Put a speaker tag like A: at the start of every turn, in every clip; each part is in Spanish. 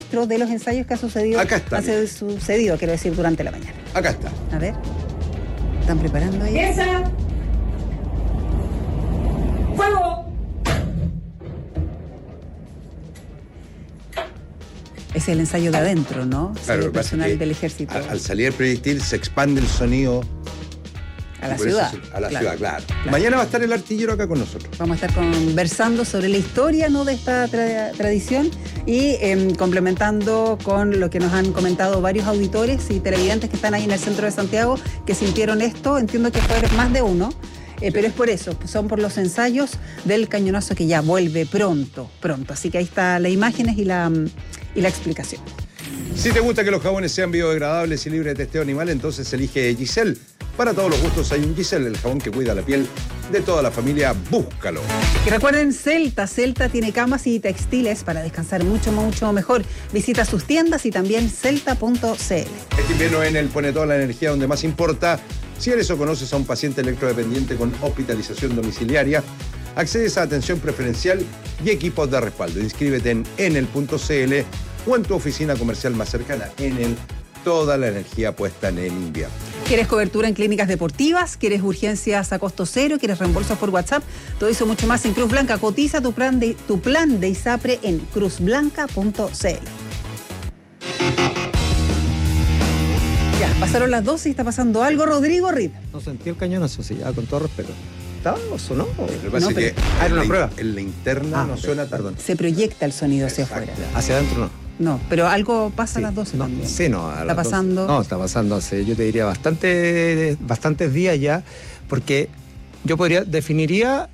A: registro de los ensayos que ha sucedido.
B: Acá está.
A: Quiero decir, durante la mañana.
B: Acá está.
A: A ver. ¿Están preparando ahí?
C: ¡Piensa! ¡Fuego!
A: Es el ensayo de adentro, ¿no?
B: Claro,
A: el personal del ejército.
B: Al salir el proyectil se expande el sonido
A: a la ciudad.
B: Ciudad, claro. Mañana va a estar el artillero acá con nosotros.
A: Vamos a estar conversando sobre la historia, ¿no?, de esta tradición y complementando con lo que nos han comentado varios auditores y televidentes que están ahí en el centro de Santiago que sintieron esto. Entiendo que fueron más de uno. Pero es por eso, son por los ensayos del cañonazo que ya vuelve pronto. Así que ahí están las imágenes y la explicación.
B: Si te gusta que los jabones sean biodegradables y libres de testeo animal, entonces elige Giselle. Para todos los gustos hay un Giselle, el jabón que cuida la piel de toda la familia. Búscalo.
A: Y recuerden, Celta tiene camas y textiles para descansar mucho mejor. Visita sus tiendas y también celta.cl.
B: Este invierno en el Pone Toda la Energía donde más importa. Si eres o conoces a un paciente electrodependiente con hospitalización domiciliaria, accedes a atención preferencial y equipos de respaldo. Inscríbete en enel.cl o en tu oficina comercial más cercana. Enel, toda la energía puesta en el invierno.
A: ¿Quieres cobertura en clínicas deportivas? ¿Quieres urgencias a costo cero? ¿Quieres reembolsos por WhatsApp? Todo eso mucho más en Cruz Blanca. Cotiza tu plan de ISAPRE en cruzblanca.cl. Ya, pasaron las 12 y está pasando algo. Rodrigo Reed.
D: No sentí el cañonazo, sí, ya, con todo respeto. ¿Estaba o sonó?
B: Lo que pasa es que
D: era una prueba.
B: En la interna no suena tanto.
A: Se proyecta el sonido hacia afuera.
D: Hacia adentro no.
A: No, pero algo pasa a las 12
D: no,
A: también.
D: Sí, no.
A: ¿Está pasando?
D: 12. No, está pasando hace, yo te diría, bastantes días ya, porque yo definiría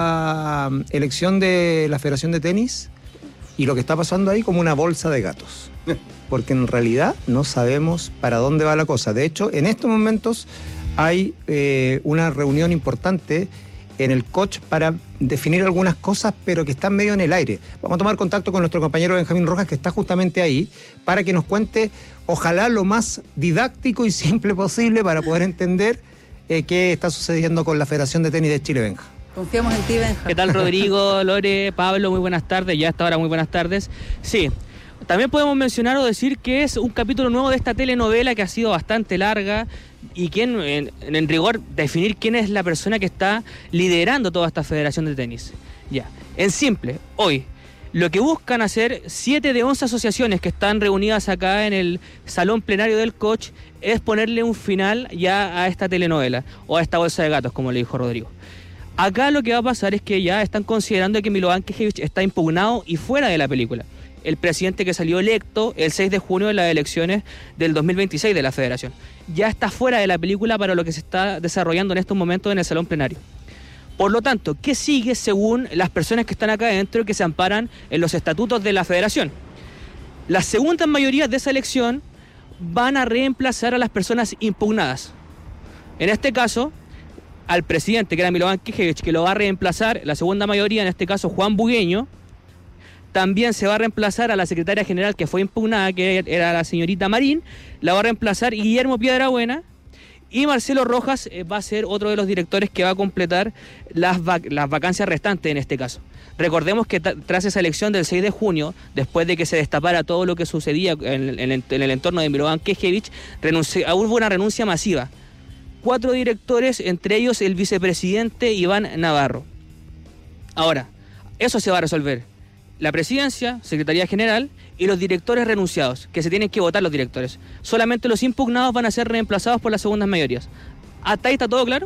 D: la elección de la Federación de Tenis y lo que está pasando ahí como una bolsa de gatos. Porque en realidad no sabemos para dónde va la cosa. De hecho, en estos momentos hay una reunión importante en el COCH para definir algunas cosas, pero que están medio en el aire. Vamos a tomar contacto con nuestro compañero Benjamín Rojas, que está justamente ahí, para que nos cuente, ojalá lo más didáctico y simple posible para poder entender qué está sucediendo con la Federación de Tenis de Chile. Benja.
A: Confiamos en ti, Benja.
E: ¿Qué tal, Rodrigo, Lore, Pablo? Muy buenas tardes, ya hasta ahora muy buenas tardes. Sí, también podemos mencionar o decir que es un capítulo nuevo de esta telenovela que ha sido bastante larga y quién, en rigor, definir quién es la persona que está liderando toda esta federación de tenis. Ya, en simple, hoy, lo que buscan hacer 7 de 11 asociaciones que están reunidas acá en el salón plenario del COCH es ponerle un final ya a esta telenovela, o a esta bolsa de gatos, como le dijo Rodrigo. Acá lo que va a pasar es que ya están considerando que Milovan Knežević está impugnado y fuera de la película. El presidente que salió electo el 6 de junio en las elecciones del 2026 de la federación. Ya está fuera de la película para lo que se está desarrollando en estos momentos en el salón plenario. Por lo tanto, ¿qué sigue según las personas que están acá adentro que se amparan en los estatutos de la federación? Las segundas mayorías de esa elección van a reemplazar a las personas impugnadas. En este caso, al presidente, que era Milovan Knežević, que lo va a reemplazar la segunda mayoría, en este caso Juan Bugueño. También se va a reemplazar a la secretaria general que fue impugnada, que era la señorita Marín, la va a reemplazar Guillermo Piedrabuena, y Marcelo Rojas va a ser otro de los directores que va a completar las vacancias restantes en este caso. Recordemos que tras esa elección del 6 de junio, después de que se destapara todo lo que sucedía en el entorno de Milovan Knežević, hubo una renuncia masiva. 4 directores, entre ellos el vicepresidente Iván Navarro. Ahora, eso se va a resolver. La presidencia, secretaría general y los directores renunciados, que se tienen que votar los directores. Solamente los impugnados van a ser reemplazados por las segundas mayorías. ¿Hasta ahí está todo claro?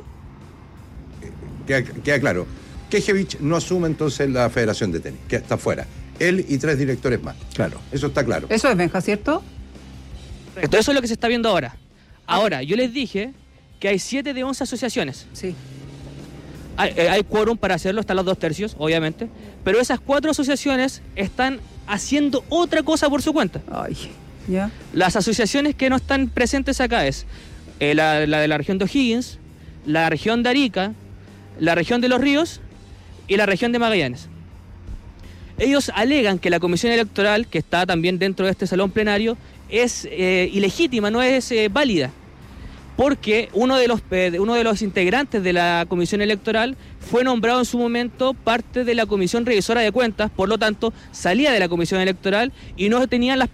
B: Queda claro. Knežević no asume entonces la Federación de Tenis, que está fuera. Él y 3 directores más. Claro, eso está claro.
A: Eso es, Benja, ¿cierto?
E: Eso es lo que se está viendo ahora. Ahora, yo les dije que hay 7 de 11 asociaciones.
A: Sí.
E: Hay quórum para hacerlo, están los 2/3, obviamente, pero esas 4 asociaciones están haciendo otra cosa por su cuenta.
A: Ay, ya.
E: Las asociaciones que no están presentes acá es la de la región de O'Higgins, la región de Arica, la región de Los Ríos y la región de Magallanes. Ellos alegan que la comisión electoral, que está también dentro de este salón plenario, es ilegítima, no es válida. Porque uno de los integrantes de la comisión electoral fue nombrado en su momento parte de la comisión revisora de cuentas, por lo tanto salía de la comisión electoral y no tenían las